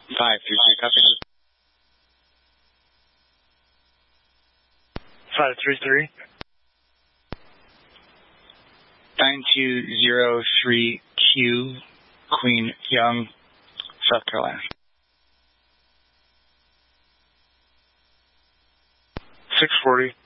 533, copy. 533. 9203Q, Queen Young, South Carolina. 640.